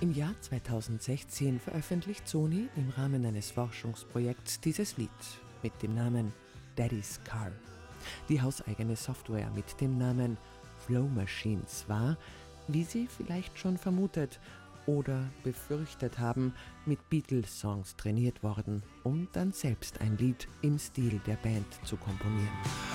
Im Jahr 2016 veröffentlicht Sony im Rahmen eines Forschungsprojekts dieses Lied mit dem Namen Daddy's Car. Die hauseigene Software mit dem Namen Flow Machines war, wie Sie vielleicht schon vermutet oder befürchtet haben, mit Beatles-Songs trainiert worden, um dann selbst ein Lied im Stil der Band zu komponieren.